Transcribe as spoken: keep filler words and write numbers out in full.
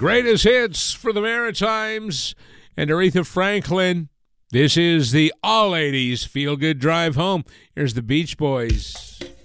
Greatest hits for the Maritimes and Aretha Franklin. This is the all eighties Feel Good Drive Home. Here's the Beach Boys.